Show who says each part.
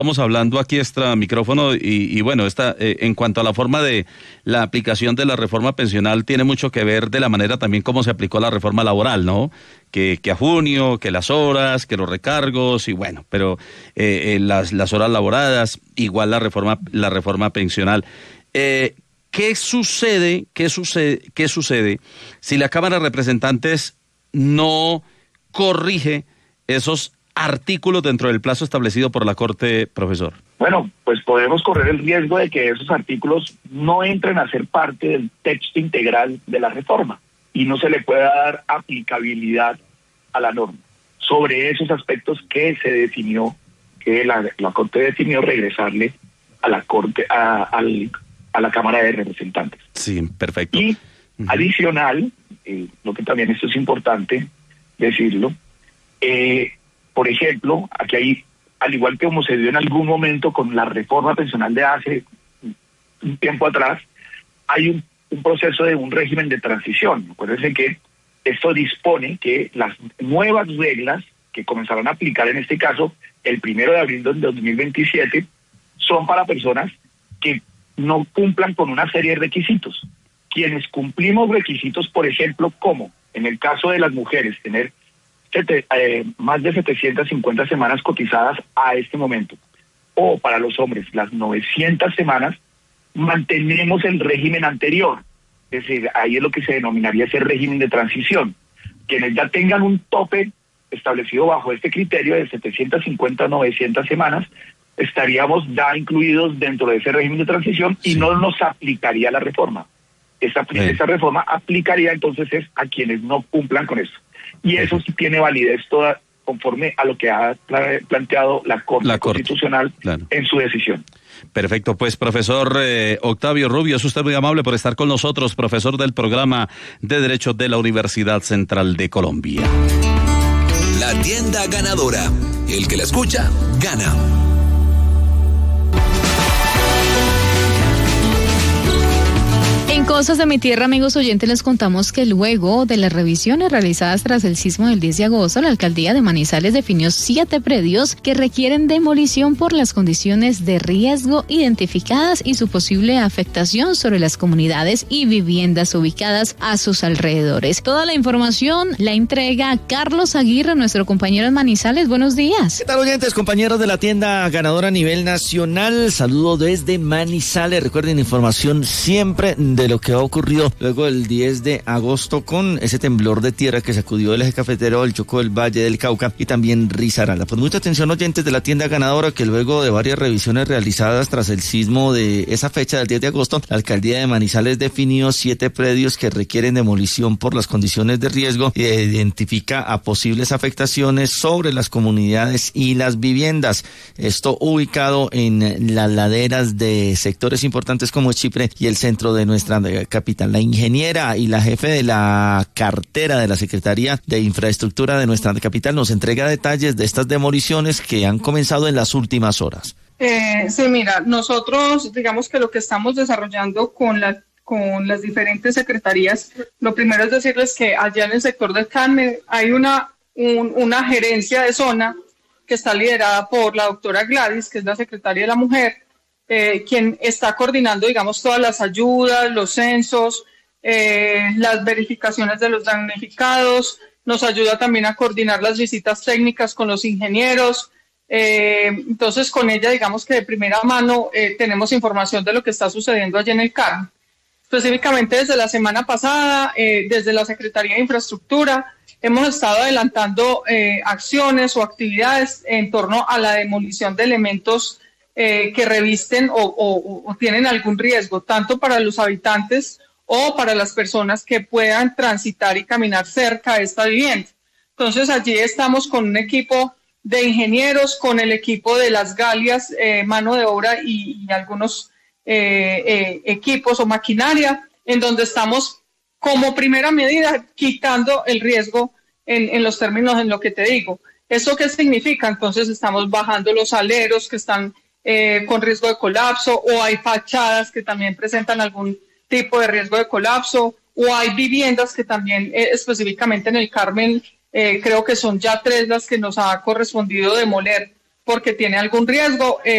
Speaker 1: Estamos hablando aquí extra micrófono y bueno, en cuanto a la forma de la aplicación de la reforma pensional, tiene mucho que ver de la manera también como se aplicó la reforma laboral, ¿no? Que a junio, que las horas, que los recargos y bueno, pero las horas laboradas, igual la reforma pensional. ¿Qué sucede si la Cámara de Representantes no corrige esos artículos dentro del plazo establecido por la Corte, profesor?
Speaker 2: Bueno, pues podemos correr el riesgo de que esos artículos no entren a ser parte del texto integral de la reforma y no se le pueda dar aplicabilidad a la norma. Sobre esos aspectos que se definió, que la Corte definió regresarle a la Corte, a la Cámara de Representantes.
Speaker 1: Sí, perfecto.
Speaker 2: Y adicional, lo que también esto es importante decirlo, por ejemplo, aquí hay, al igual que como se dio en algún momento con la reforma pensional de hace un tiempo atrás, hay un proceso de un régimen de transición. Acuérdense que esto dispone que las nuevas reglas que comenzarán a aplicar en este caso el 1 de abril de 2027 son para personas que no cumplan con una serie de requisitos. Quienes cumplimos requisitos, por ejemplo, como en el caso de las mujeres, tener más de 750 semanas cotizadas a este momento, o para los hombres las 900 semanas, mantenemos el régimen anterior. Es decir, ahí es lo que se denominaría ese régimen de transición. Quienes ya tengan un tope establecido bajo este criterio de 750 a 900 semanas, estaríamos ya incluidos dentro de ese régimen de transición y no nos aplicaría la reforma. Esa reforma aplicaría entonces a quienes no cumplan con eso. Y eso sí tiene validez toda conforme a lo que ha planteado la Corte Constitucional en su decisión.
Speaker 1: Perfecto, pues profesor Octavio Rubio, es usted muy amable por estar con nosotros, profesor del programa de Derecho de la Universidad Central de Colombia.
Speaker 3: La tienda ganadora, el que la escucha, gana.
Speaker 4: En Cosas de mi Tierra, amigos oyentes, les contamos que luego de las revisiones realizadas tras el sismo del 10 de agosto, la alcaldía de Manizales definió 7 predios que requieren demolición por las condiciones de riesgo identificadas y su posible afectación sobre las comunidades y viviendas ubicadas a sus alrededores. Toda la información la entrega Carlos Aguirre, nuestro compañero en Manizales. Buenos días.
Speaker 5: ¿Qué tal, oyentes, compañeros de la tienda ganadora a nivel nacional? Saludo desde Manizales. Recuerden, información siempre de lo que ha ocurrido luego del 10 de agosto con ese temblor de tierra que sacudió el eje cafetero, el Chocó, del Valle del Cauca y también Risaralda. Pues mucha atención, oyentes de la tienda ganadora, que luego de varias revisiones realizadas tras el sismo de esa fecha del 10 de agosto, la alcaldía de Manizales definió 7 predios que requieren demolición por las condiciones de riesgo y identifica a posibles afectaciones sobre las comunidades y las viviendas. Esto ubicado en las laderas de sectores importantes como Chipre y el centro de nuestra capital. La ingeniera y la jefe de la cartera de la Secretaría de Infraestructura de nuestra capital nos entrega detalles de estas demoliciones que han comenzado en las últimas horas.
Speaker 6: Sí, mira, nosotros digamos que lo que estamos desarrollando con las diferentes secretarías, lo primero es decirles que allá en el sector del Carmen hay una gerencia de zona que está liderada por la doctora Gladys, que es la secretaria de la Mujer, quien está coordinando, digamos, todas las ayudas, los censos, las verificaciones de los damnificados, nos ayuda también a coordinar las visitas técnicas con los ingenieros. Entonces, con ella, digamos que de primera mano tenemos información de lo que está sucediendo allí en el Carmen. Específicamente desde la semana pasada, desde la Secretaría de Infraestructura, hemos estado adelantando acciones o actividades en torno a la demolición de elementos que revisten o tienen algún riesgo, tanto para los habitantes o para las personas que puedan transitar y caminar cerca de esta vivienda. Entonces allí estamos con un equipo de ingenieros, con el equipo de las galias, mano de obra y algunos equipos o maquinaria, en donde estamos como primera medida quitando el riesgo en los términos en lo que te digo. ¿Eso qué significa? Entonces estamos bajando los aleros que están con riesgo de colapso, o hay fachadas que también presentan algún tipo de riesgo de colapso, o hay viviendas que también específicamente en el Carmen creo que son ya 3 las que nos ha correspondido demoler porque tiene algún riesgo.